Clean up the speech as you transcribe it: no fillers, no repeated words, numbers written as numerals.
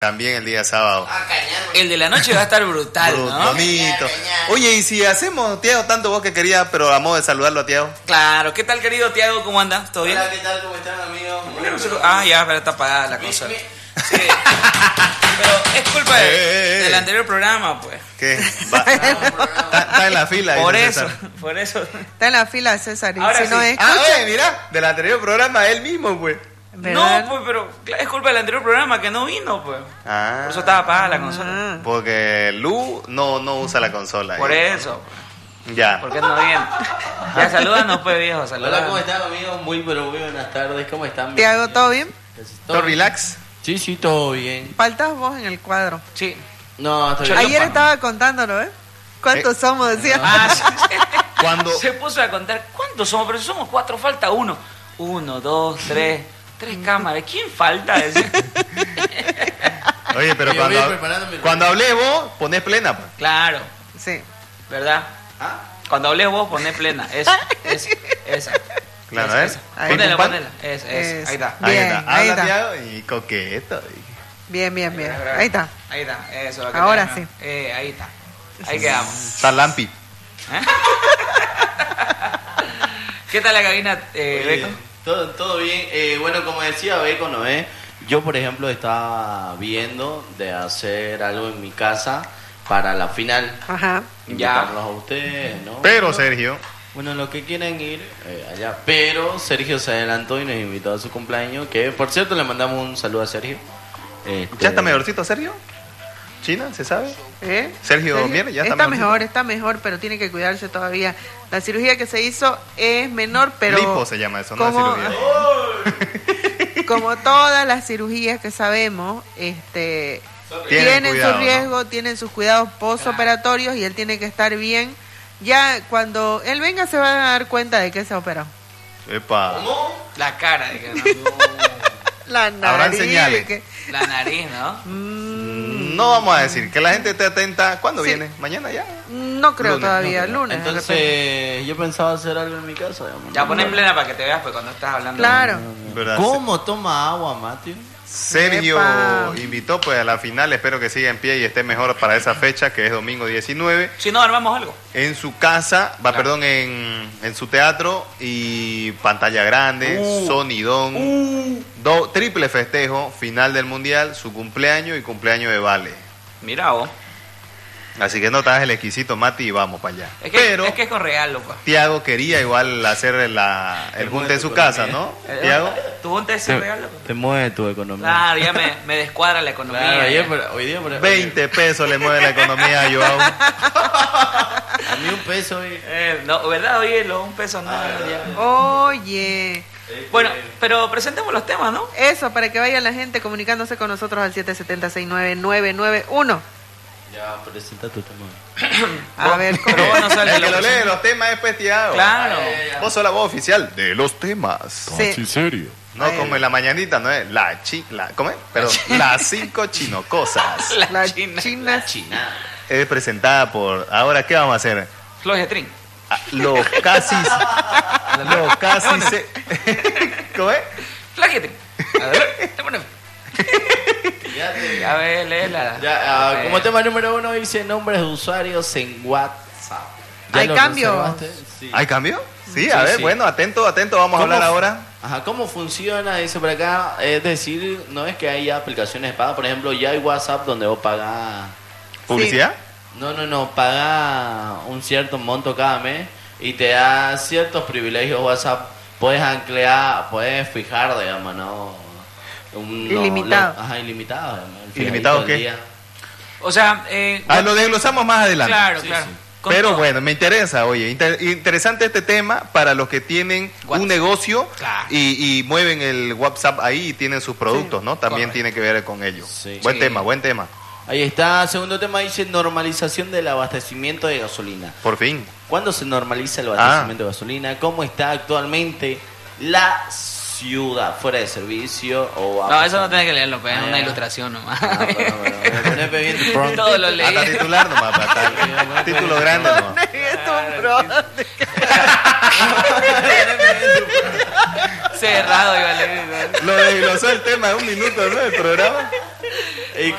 también el día sábado. El de la noche va a estar brutal, ¿no? Bonito. Oye, y si hacemos, Tiago, tanto vos que querías, pero a modo de saludarlo a Tiago. Claro, ¿qué tal, querido Tiago? ¿Cómo andas? ¿Todo bien? Hola, ¿qué tal? ¿Cómo están, amigos? Ya, pero está apagada la cosa. Sí. Pero es culpa del anterior programa, pues. ¿Qué? Está en la fila. Por eso. Está en la fila César. Y Ahora si sí. no escucha, Mirá, del anterior programa él mismo, pues. No, pues, pero es culpa del anterior programa que no vino, pues. Por eso estaba apagada la consola. Porque Lu no usa la consola. Por eso. Ya. Porque no viene. Ya, salúdanos, pues, viejo. Hola, ¿cómo están, amigos? Muy buenas tardes. ¿Cómo están? Tiago, ¿todo bien? ¿Todo relax? Sí, todo bien. Faltas vos en el cuadro. Sí. No, estoy bien. Ayer estaba contándolo, ¿eh? ¿Cuántos somos? Decía. Cuando Se puso a contar cuántos somos, pero si somos 4, falta uno. 1, 2, 3 cámaras. ¿Quién falta? Oye, pero cuando hablé vos, ponés plena, pues. Claro, Sí. ¿verdad? Cuando hablé vos, poné plena. Esa. Claro, ¿eh? Ponela. Es. Ahí está. Ahí Bien, está. ahí Habla está. Tiago y coqueto. Bien. Ahí está. Ahí está. Eso. Ahora sí. Ahí está. Ahí quedamos. Está Lampi. ¿Qué tal la cabina, Beco? Todo bien. Bueno, como decía Beco, ¿no? Yo, por ejemplo, estaba viendo de hacer algo en mi casa para la final. Ajá. Invitarlos a ustedes, ¿no? Pero Sergio, Bueno, los que quieran ir allá. Pero Sergio se adelantó y nos invitó a su cumpleaños. Que, por cierto, le mandamos un saludo a Sergio. ¿ya está mejorcito Sergio? ¿China? ¿Se sabe? ¿Eh? Sergio Mier, ya está está mejor, pero tiene que cuidarse todavía. La cirugía que se hizo es menor, pero Lipo se llama eso, no es como- cirugía. como todas las cirugías que sabemos, tienen cuidado, su riesgo, tienen sus cuidados postoperatorios y él tiene que estar bien. Ya cuando él venga se va a dar cuenta de que se operó. Epa. La cara, digamos. La Habrán nariz. señales. La nariz, ¿no? No vamos a decir, que la gente esté atenta. ¿Cuándo Sí. viene? ¿Mañana ya? No creo Lunes, todavía, no lunes. de repente. Entonces, yo pensaba hacer algo en mi casa. digamos. Ya poné en plena para que te veas, pues, cuando estás hablando. Claro. ¿Verdad? ¿Cómo toma agua, Matthew? Sergio Epa. invitó pues a la final, espero que siga en pie y esté mejor para esa fecha, que es domingo 19, Si no, armamos algo. en su casa, en su teatro, y pantalla grande, sonidón, triple festejo, final del mundial, su cumpleaños y cumpleaños de Vale. Mira vos. Así que no te hagas el exquisito, Mati, y vamos para allá. Es que es con regalo, pues. Tiago quería igual hacer el junte en su casa, ¿no? Tiago. ¿Tu junta ese regalo? Pues? Te mueve tu economía. Claro, ya me descuadra la economía. Claro, ya. hoy día, 20 pesos le mueve la economía a Joao. a mí $1 hoy. No, ¿verdad? Oye, un peso nada. Ya. Oye. Bueno, pero presentemos los temas, ¿no? Eso, para que vaya la gente comunicándose con nosotros al 770-69991. Ya, presenta tu tema. A ver, Pero vos no sabes El que lo lo que lee los temas es pues Tiago. Claro. Vos sos la voz oficial de los temas. Sí. serio. No como en la mañanita, no es ¿cómo es? Perdón, las 5 chinocosas. La China. China. Es presentada por. Ahora, ¿qué vamos a hacer? Flores de Trin. Los casi. ¿Cómo es? Flaquete. A ver, te ponemos. A ver, léela. Ya, como tema número 1 dice nombres de usuarios en WhatsApp. ¿Ya ¿Hay lo cambio? reservaste? Sí. ¿Hay cambio? Sí, a ver, sí. bueno, atento, vamos a hablar ahora. Ajá, ¿cómo funciona? Dice por acá, es decir, no es que haya aplicaciones de pago, por ejemplo, ya hay WhatsApp donde vos pagás, ¿Publicidad? no, pagás un cierto monto cada mes y te da ciertos privilegios WhatsApp, puedes anclar, puedes fijar, digamos, ¿no? Ilimitado. Ilimitado. digamos, el ¿Ilimitado fijadito qué? del día. O sea, Lo desglosamos más adelante. claro, Sí, claro. sí. Con Pero todo. bueno, me interesa, oye, interesante este tema para los que tienen WhatsApp. un negocio Claro. y mueven el WhatsApp ahí y tienen sus productos, ¿no? También Correcto. tiene que ver con ello. Sí. Buen Sí. tema, buen tema. Ahí está, segundo tema dice normalización del abastecimiento de gasolina. Por fin. ¿Cuándo se normaliza el abastecimiento de gasolina? ¿Cómo está actualmente la ciudad? ¿Fuera de servicio o No, eso no tenés que leerlo, pues, es Ah, una ya. ilustración nomás. Poneme bien tu prompt. Todo lo leí. Hasta titular nomás, para título grande nomás. Cerrado iba a leer. Lo desglosó el tema en un minuto, ¿no? El programa.